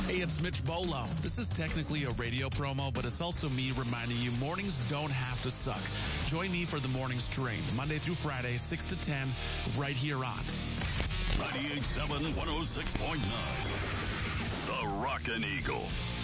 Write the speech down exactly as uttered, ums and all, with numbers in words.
Hey, it's Mitch Bolo. This is technically a radio promo, but it's also me reminding you mornings don't have to suck. Join me for the morning stream, Monday through Friday, six to ten, right here on ninety-eight point seven, one oh six point nine. The Rockin' Eagle.